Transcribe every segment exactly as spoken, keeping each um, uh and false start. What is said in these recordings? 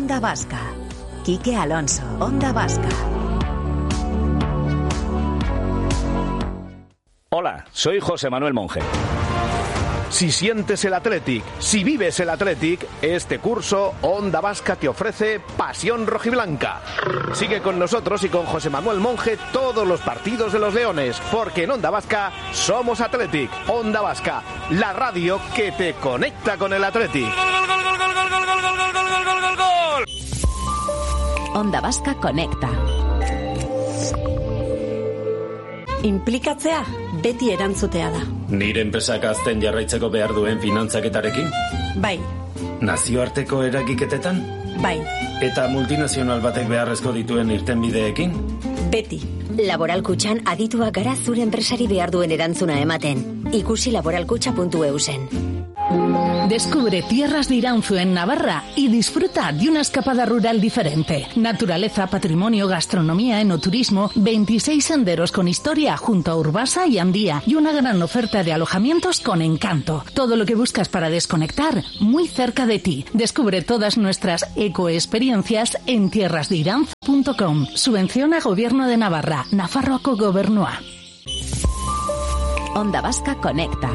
Onda Vasca. Quique Alonso, Onda Vasca. Hola, soy José Manuel Monge. Si sientes el Athletic, si vives el Athletic, este curso Onda Vasca te ofrece Pasión Rojiblanca. Sigue con nosotros y con José Manuel Monge todos los partidos de los Leones, porque en Onda Vasca somos Athletic. Onda Vasca, la radio que te conecta con el Athletic. Onda Vasca conecta. Inplikatzea beti erantzutea da. Nire enpresak azten jarraitzeko behar duen finantzaketarekin? Bai. Nazioarteko eragiketetan? Bai. Eta multinazional batek beharrezko dituen irtenbideekin? Beti. Laboralkutxan adituak gara zure enpresari behar duen erantzuna ematen. Ikusi laboralkutxa puntu eu zen. Descubre tierras de Iranzu en Navarra y disfruta de una escapada rural diferente. Naturaleza, patrimonio, gastronomía, enoturismo, veintiséis senderos con historia junto a Urbasa y Andía y una gran oferta de alojamientos con encanto. Todo lo que buscas para desconectar, muy cerca de ti. Descubre todas nuestras ecoexperiencias en tierras de iranzu punto com. Subvenciona Gobierno de Navarra, Nafarroako Gobernua. Onda Vasca conecta.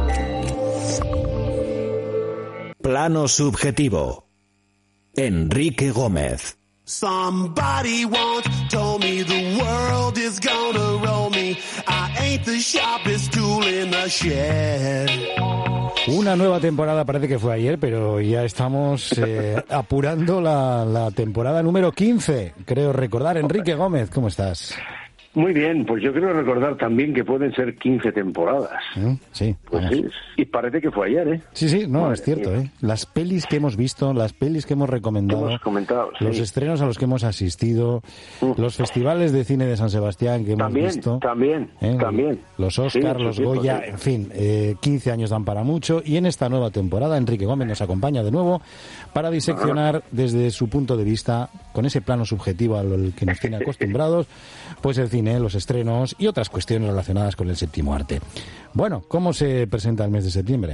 Plano subjetivo. Enrique Gómez. Somebody once told me the world is gonna roll me. I ain't the sharpest tool in the shed. Una nueva temporada, parece que fue ayer, pero ya estamos eh, apurando la, la temporada número quince, creo recordar. Enrique Gómez, ¿cómo estás? Muy bien, pues yo quiero recordar también que pueden ser quince temporadas. ¿Eh? Sí. Pues sí, y parece que fue ayer, ¿eh? Sí, sí, no, Madre es cierto, mía. ¿eh? Las pelis que hemos visto, las pelis que hemos recomendado, Hemos comentado, sí. los estrenos a los que hemos asistido, Mm. los festivales de cine de San Sebastián que hemos También, visto. también, ¿eh? también. Los Oscar, Sí, los sí, sí, Goya, sí. en fin, eh, quince años dan para mucho. Y en esta nueva temporada, Enrique Gómez nos acompaña de nuevo para diseccionar desde su punto de vista, con ese plano subjetivo al que nos tiene acostumbrados, pues el cine, los estrenos y otras cuestiones relacionadas con el séptimo arte. Bueno, ¿cómo se presenta el mes de septiembre?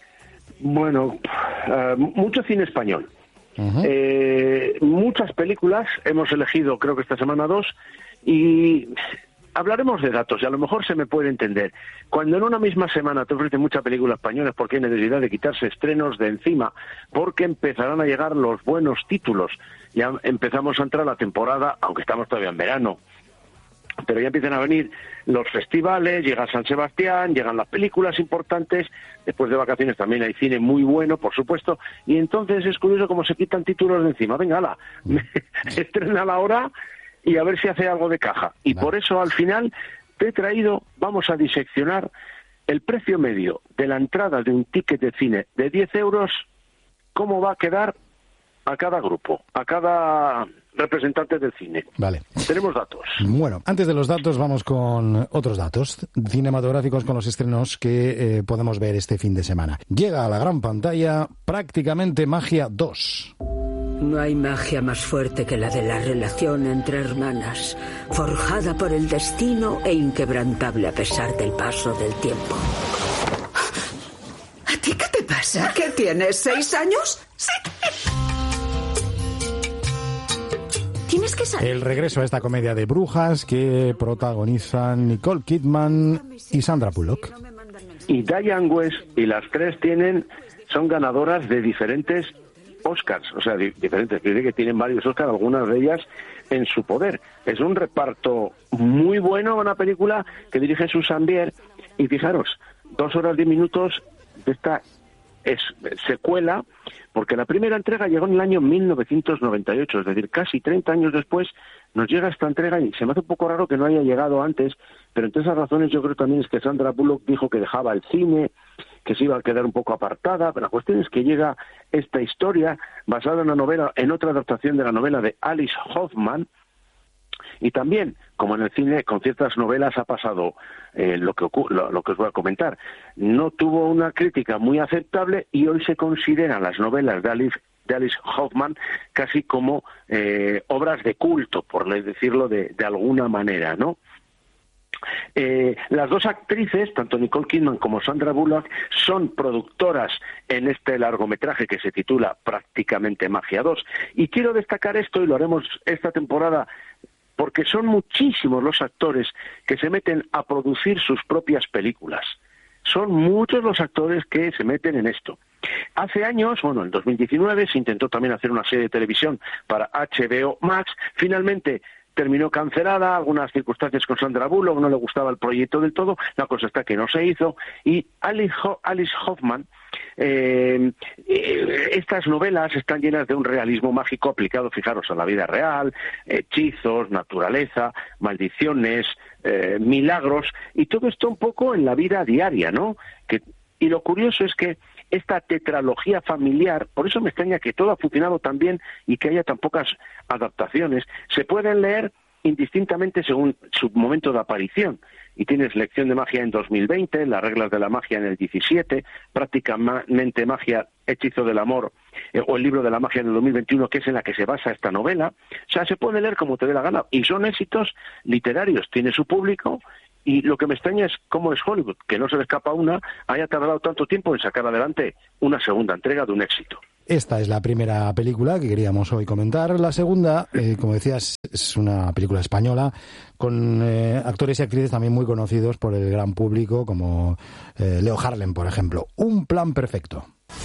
Bueno, uh, mucho cine español. Uh-huh. Eh, muchas películas, hemos elegido creo que esta semana dos, y hablaremos de datos y a lo mejor se me puede entender. Cuando en una misma semana te ofrecen mucha película española es porque hay necesidad de quitarse estrenos de encima, porque empezarán a llegar los buenos títulos. Ya empezamos a entrar la temporada, aunque estamos todavía en verano, pero ya empiezan a venir los festivales, llega San Sebastián, llegan las películas importantes, después de vacaciones también hay cine muy bueno, por supuesto, y entonces es curioso cómo se quitan títulos de encima. Venga, ala, estrena la hora y a ver si hace algo de caja. Y por eso al final te he traído, vamos a diseccionar el precio medio de la entrada de un ticket de cine de diez euros, cómo va a quedar a cada grupo, a cada representante del cine. Vale. Tenemos datos. Bueno, antes de los datos vamos con otros datos cinematográficos, con los estrenos que eh, podemos ver este fin de semana. Llega a la gran pantalla Prácticamente Magia dos. No hay magia más fuerte que la de la relación entre hermanas, forjada por el destino e inquebrantable a pesar del paso del tiempo. ¿A ti qué te pasa? ¿Qué tienes? ¿Seis años? Sí. Tienes que saber. El regreso a esta comedia de brujas que protagonizan Nicole Kidman y Sandra Bullock. Y Diane West, y las tres tienen, son ganadoras de diferentes Oscars, o sea, di- diferentes, quiere decir que tienen varios Oscars, algunas de ellas en su poder. Es un reparto muy bueno, una película que dirige Susan Bier, y fijaros, dos horas diez minutos de esta es secuela, porque la primera entrega llegó en el año mil novecientos noventa y ocho, es decir, casi treinta años después nos llega esta entrega y se me hace un poco raro que no haya llegado antes, pero entre esas razones yo creo también es que Sandra Bullock dijo que dejaba el cine, que se iba a quedar un poco apartada, pero la cuestión es que llega esta historia basada en una novela, en otra adaptación de la novela de Alice Hoffman, y también, como en el cine, con ciertas novelas ha pasado eh, lo, que ocu- lo, lo que os voy a comentar. No tuvo una crítica muy aceptable y hoy se consideran las novelas de Alice, de Alice Hoffman casi como eh, obras de culto, por decirlo de, de alguna manera, ¿no? Eh, las dos actrices, tanto Nicole Kidman como Sandra Bullock, son productoras en este largometraje que se titula prácticamente Magia dos. Y quiero destacar esto, y lo haremos esta temporada, porque son muchísimos los actores que se meten a producir sus propias películas. Son muchos los actores que se meten en esto. Hace años, bueno, en dos mil diecinueve, se intentó también hacer una serie de televisión para H B O Max. Finalmente terminó cancelada, algunas circunstancias con Sandra Bullock, no le gustaba el proyecto del todo, la cosa está que no se hizo, y Alice, Ho- Alice Hoffman, eh, eh, estas novelas están llenas de un realismo mágico aplicado, fijaros, a la vida real, hechizos, naturaleza, maldiciones, eh, milagros, y todo esto un poco en la vida diaria, ¿no? Que, y lo curioso es que esta tetralogía familiar, por eso me extraña que todo ha funcionado tan bien y que haya tan pocas adaptaciones, se pueden leer indistintamente según su momento de aparición. Y tienes Lección de Magia en dos mil veinte, Las reglas de la magia en el diecisiete, Prácticamente Magia, Hechizo del amor, eh, o el libro de la magia en el dos mil veintiuno, que es en la que se basa esta novela. O sea, se puede leer como te dé la gana. Y son éxitos literarios, tiene su público. Y lo que me extraña es cómo es Hollywood, que no se le escapa una, haya tardado tanto tiempo en sacar adelante una segunda entrega de un éxito. Esta es la primera película que queríamos hoy comentar. La segunda, eh, como decías, es una película española con eh, actores y actrices también muy conocidos por el gran público, como eh, Leo Harlem, por ejemplo. Un plan perfecto.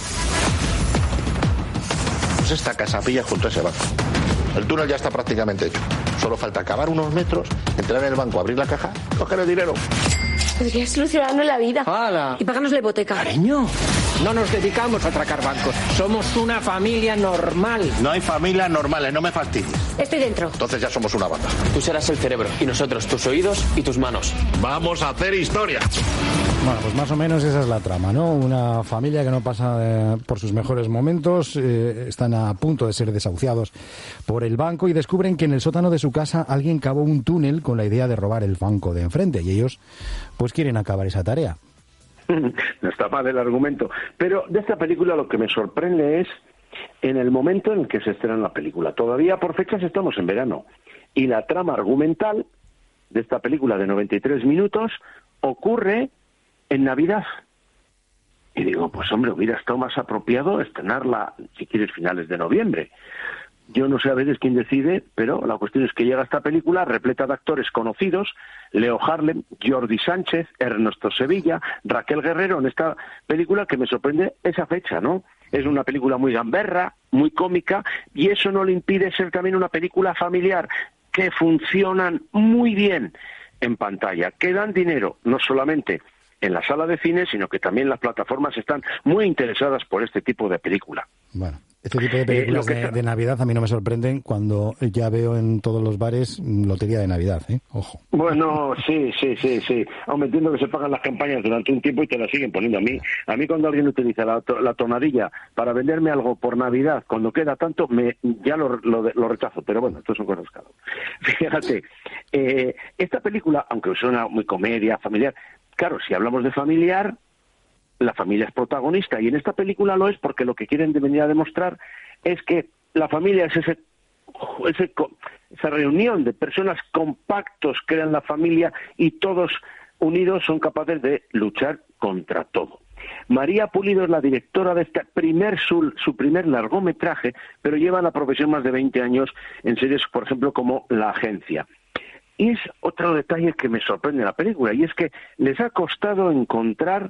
Pues esta casa pilla junto a ese banco. El túnel ya está prácticamente hecho. Solo falta cavar unos metros, entrar en el banco, abrir la caja, coger el dinero. Podría solucionarnos la vida. ¡Hala! Y pagarnos la hipoteca. Cariño, no nos dedicamos a atracar bancos. Somos una familia normal. No hay familias normales, no me fastidies. Estoy dentro. Entonces ya somos una banda. Tú serás el cerebro y nosotros tus oídos y tus manos. Vamos a hacer historia. Bueno, pues más o menos esa es la trama, ¿no? Una familia que no pasa eh, por sus mejores momentos, eh, están a punto de ser desahuciados por el banco y descubren que en el sótano de su casa alguien cavó un túnel con la idea de robar el banco de enfrente y ellos pues quieren acabar esa tarea. No está mal el argumento, pero de esta película lo que me sorprende es en el momento en el que se estrena la película. Todavía por fechas estamos en verano y la trama argumental de esta película de noventa y tres minutos ocurre en Navidad. Y digo, pues hombre, hubiera estado más apropiado estrenarla, si quieres, finales de noviembre. Yo no sé a veces quién decide, pero la cuestión es que llega esta película repleta de actores conocidos, Leo Harlem, Jordi Sánchez, Ernesto Sevilla, Raquel Guerrero, en esta película que me sorprende esa fecha, ¿no? Es una película muy gamberra, muy cómica, y eso no le impide ser también una película familiar, que funcionan muy bien en pantalla, que dan dinero, no solamente en la sala de cine, sino que también las plataformas están muy interesadas por este tipo de película. Bueno, este tipo de películas eh, de, de Navidad a mí no me sorprenden cuando ya veo en todos los bares lotería de Navidad, ¿eh? Ojo. Bueno, sí, sí, sí, sí. Aún entiendo que se pagan las campañas durante un tiempo y te las siguen poniendo. A mí, a mí cuando alguien utiliza la, la tonadilla para venderme algo por Navidad, cuando queda tanto, me ya lo, lo, lo rechazo. Pero bueno, esto son cosas cada uno. Fíjate, eh, esta película, aunque suena muy comedia, familiar, claro, si hablamos de familiar, la familia es protagonista, y en esta película lo es porque lo que quieren venir a demostrar es que la familia es ese, ese esa reunión de personas compactos, crean la familia y todos unidos son capaces de luchar contra todo. María Pulido es la directora de este primer su, su primer largometraje, pero lleva en la profesión más de veinte años en series, por ejemplo, como La Agencia. Y es otro detalle que me sorprende en la película, y es que les ha costado encontrar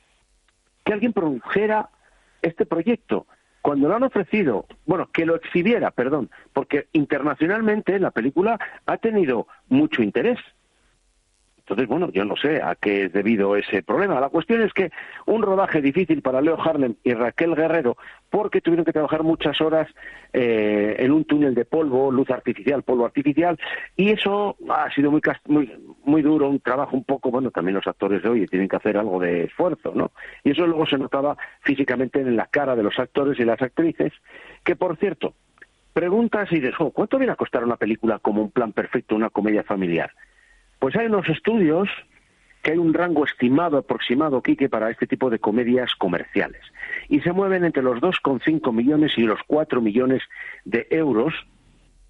que alguien produjera este proyecto. Cuando lo han ofrecido, bueno, que lo exhibiera, perdón, porque internacionalmente la película ha tenido mucho interés. Entonces, bueno, yo no sé a qué es debido ese problema. La cuestión es que un rodaje difícil para Leo Harlem y Raquel Guerrero, porque tuvieron que trabajar muchas horas eh, en un túnel de polvo, luz artificial, polvo artificial, y eso ha sido muy, muy, muy duro, un trabajo un poco, bueno, también los actores de hoy tienen que hacer algo de esfuerzo, ¿no? Y eso luego se notaba físicamente en la cara de los actores y las actrices, que por cierto, preguntas y dices, oh, ¿cuánto viene a costar una película como Un plan perfecto, una comedia familiar? Pues hay unos estudios que hay un rango estimado, aproximado, Quique, para este tipo de comedias comerciales. Y se mueven entre los dos coma cinco millones y los cuatro millones de euros,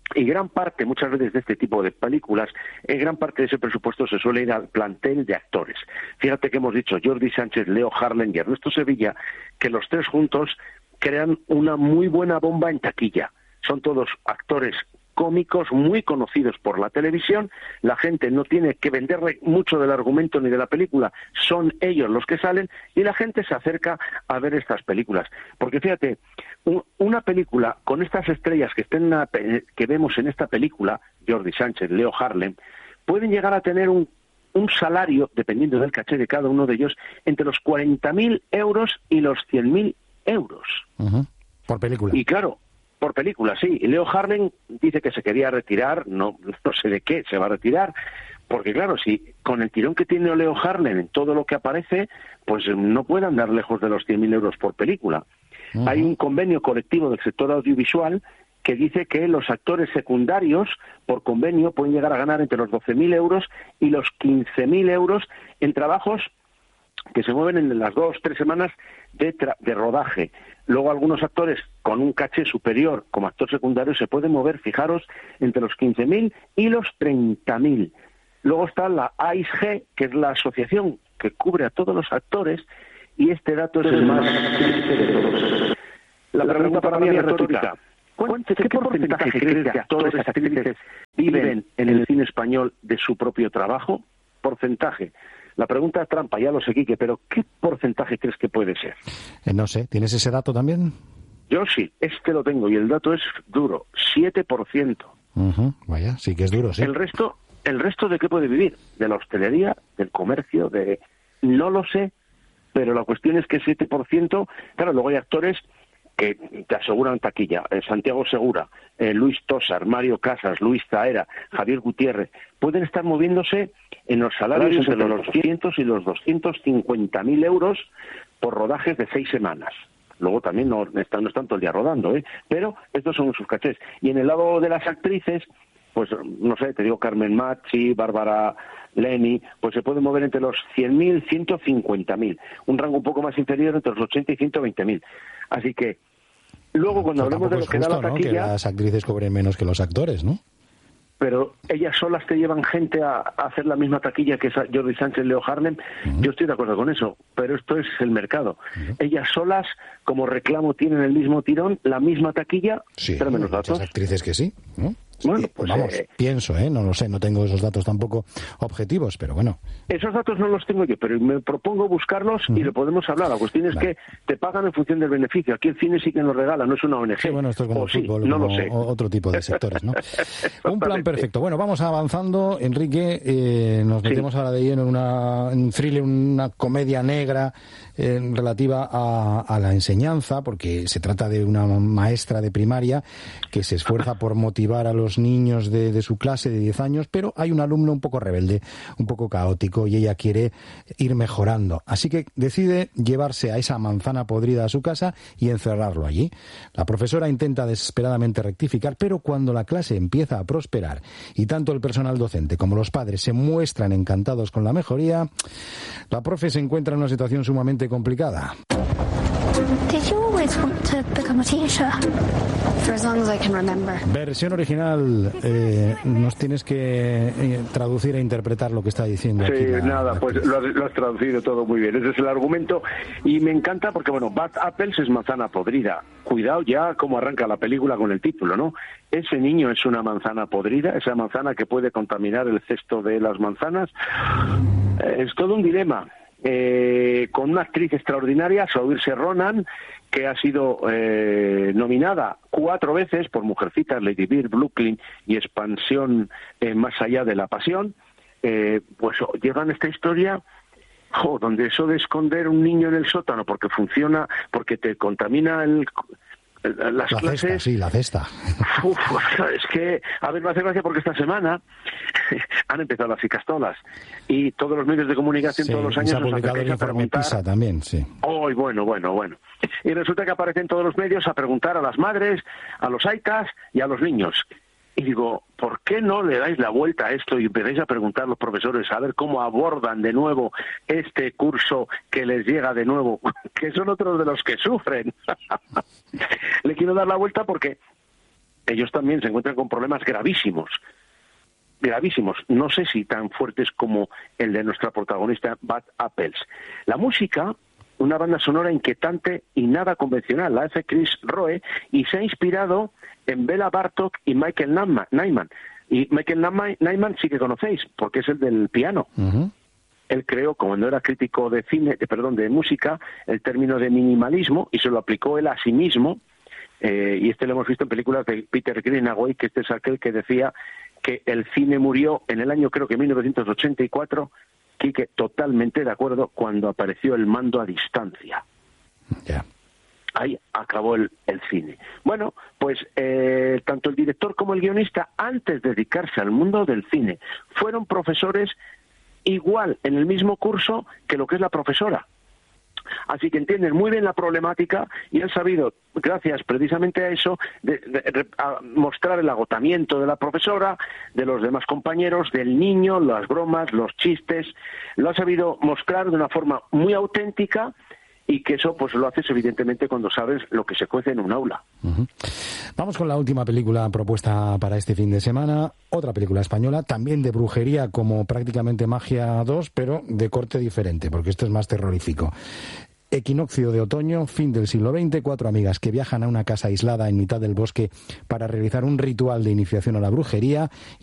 Y gran parte, muchas veces, de este tipo de películas, en gran parte de ese presupuesto se suele ir al plantel de actores. Fíjate que hemos dicho Jordi Sánchez, Leo Harlem y Ernesto Sevilla, que los tres juntos crean una muy buena bomba en taquilla. Son todos actores cómicos muy conocidos por la televisión, la gente no tiene que venderle mucho del argumento ni de la película, son ellos los que salen y la gente se acerca a ver estas películas. Porque fíjate, un, una película con estas estrellas que, estén en la, que vemos en esta película, Jordi Sánchez, Leo Harlem, pueden llegar a tener un, un salario, dependiendo del caché de cada uno de ellos, entre los cuarenta mil euros y los cien mil euros. Uh-huh. Por película. Y claro, por película, sí. Y Leo Harlem dice que se quería retirar, no, no sé de qué se va a retirar, porque claro, si con el tirón que tiene Leo Harlem en todo lo que aparece, pues no puede andar lejos de los cien mil euros por película. Uh-huh. Hay un convenio colectivo del sector audiovisual que dice que los actores secundarios, por convenio, pueden llegar a ganar entre los doce mil euros y los quince mil euros en trabajos que se mueven en las dos, tres semanas de, tra- de rodaje. Luego algunos actores con un caché superior como actor secundario se pueden mover, fijaros, entre los quince mil y los treinta mil. Luego está la A I G, que es la asociación que cubre a todos los actores, y este dato es el más triste de todos. La pregunta para mí es retórica. ¿Cuánto, ¿Qué porcentaje crees de actores y actrices viven en el cine español de su propio trabajo? Porcentaje. La pregunta es trampa, ya lo sé, Quique, pero ¿qué porcentaje crees que puede ser? Eh, no sé, ¿tienes ese dato también? Yo sí, este lo tengo y el dato es duro, siete por ciento. Uh-huh, vaya, sí que es duro, sí. El resto, ¿el resto de qué puede vivir? De la hostelería, del comercio, de... No lo sé, pero la cuestión es que siete por ciento, claro, luego hay actores que te aseguran taquilla, eh, Santiago Segura, eh, Luis Tosar, Mario Casas, Luis Zaera, Javier Gutiérrez, pueden estar moviéndose en los salarios entre los doscientos y los doscientos cincuenta mil euros por rodajes de seis semanas. Luego también no están, no están todo el día rodando, ¿eh? Pero estos son sus cachés. Y en el lado de las actrices, pues no sé, te digo Carmen Machi, Bárbara Leni, pues se pueden mover entre los cien mil, ciento cincuenta mil. Un rango un poco más inferior entre los ochenta y ciento veinte mil. Así que luego cuando Pero hablemos de lo es que justo, da la ¿no? taquilla... Que las actrices cobren menos que los actores, ¿no? Pero ellas solas te llevan gente a, a hacer la misma taquilla que Jordi Sánchez, Leo Harlem. Uh-huh. Yo estoy de acuerdo con eso, pero esto es el mercado. Uh-huh. Ellas solas, como reclamo, tienen el mismo tirón, la misma taquilla, sí, pero menos datos. Muchas actrices que sí, ¿no? Bueno, pues vamos, eh, pienso, ¿eh? No lo sé, no tengo esos datos tampoco objetivos, pero bueno. Esos datos no los tengo yo, pero me propongo buscarlos uh-huh. y lo podemos hablar. La cuestión es vale. que te pagan en función del beneficio. Aquí el cine sí que nos regala, no es una O N G. Sí, bueno, esto es como o el fútbol, sí, no como lo sé. Otro tipo de sectores, ¿no? Un plan perfecto. Bueno, vamos avanzando, Enrique. Eh, nos metemos sí. ahora de lleno en, una, en un thriller, una comedia negra eh, relativa a, a la enseñanza, porque se trata de una maestra de primaria que se esfuerza por motivar a los niños de de su clase de diez años, pero hay un alumno un poco rebelde, un poco caótico y ella quiere ir mejorando. Así que decide llevarse a esa manzana podrida a su casa y encerrarlo allí. La profesora intenta desesperadamente rectificar, pero cuando la clase empieza a prosperar y tanto el personal docente como los padres se muestran encantados con la mejoría, la profe se encuentra en una situación sumamente complicada. Did you always want to become a teacher? For as long as I can remember. Versión original, eh, nos tienes que eh, traducir e interpretar lo que está diciendo. Sí, aquí la, nada, la pues lo has, lo has traducido todo muy bien. Ese es el argumento y me encanta porque, bueno, Bad Apples es manzana podrida. Cuidado ya cómo arranca la película con el título, ¿no? Ese niño es una manzana podrida, esa manzana que puede contaminar el cesto de las manzanas. Eh, es todo un dilema. Eh, con una actriz extraordinaria, Saoirse Ronan, que ha sido eh, nominada cuatro veces por Mujercitas, Lady Bird, Brooklyn y Expansión eh, Más allá de la pasión, eh, pues llegan esta historia jo, donde eso de esconder un niño en el sótano porque funciona, porque te contamina el... las la clases, cesta, sí, la cesta. Uf, es que, a ver, me hace gracia porque esta semana han empezado las Icastolas y todos los medios de comunicación sí, todos los años se ha publicado el informe PISA también, sí. Oh, bueno, bueno, bueno. Y resulta que aparecen todos los medios a preguntar a las madres, a los aitas y a los niños. Y digo, ¿por qué no le dais la vuelta a esto y empezáis a preguntar a los profesores a ver cómo abordan de nuevo este curso que les llega de nuevo, que son otros de los que sufren? Le quiero dar la vuelta porque ellos también se encuentran con problemas gravísimos. Gravísimos. No sé si tan fuertes como el de nuestra protagonista, Bad Apples. La música, una banda sonora inquietante y nada convencional, la hace Chris Roe y se ha inspirado en Bela Bartok y Michael Nyman. Y Michael Nyman sí que conocéis, porque es el del piano. Uh-huh. Él creó, cuando era crítico de cine, de, perdón, de música, el término de minimalismo y se lo aplicó él a sí mismo. Eh, y este lo hemos visto en películas de Peter Greenaway, que este es aquel que decía que el cine murió en el año, creo que mil novecientos ochenta y cuatro, Quique, totalmente de acuerdo, cuando apareció el mando a distancia. Ya. Yeah. Ahí acabó el, el cine. Bueno, pues eh, tanto el director como el guionista, antes de dedicarse al mundo del cine, fueron profesores igual en el mismo curso que lo que es la profesora. Así que entienden muy bien la problemática y han sabido, gracias precisamente a eso, de, de, de, a mostrar el agotamiento de la profesora, de los demás compañeros, del niño, las bromas, los chistes. Lo ha sabido mostrar de una forma muy auténtica y que eso pues lo haces evidentemente cuando sabes lo que se cuece en un aula. Uh-huh. Vamos con la última película propuesta para este fin de semana, otra película española, también de brujería como Prácticamente Magia dos, pero de corte diferente, porque esto es más terrorífico. Equinoccio de otoño, fin del siglo veinte, cuatro amigas que viajan a una casa aislada en mitad del bosque para realizar un ritual de iniciación a la brujería